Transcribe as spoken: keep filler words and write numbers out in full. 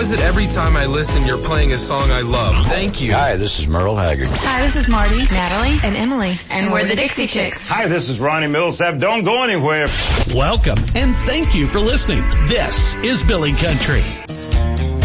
is it every time I listen you're playing a song I love? Thank you. Hi, this is Merle Haggard. Hi, this is Marty, Natalie, and Emily. And we're the Dixie Chicks. Hi, this is Ronnie Millsap. Don't go anywhere. Welcome, and thank you for listening. This is Billy Country.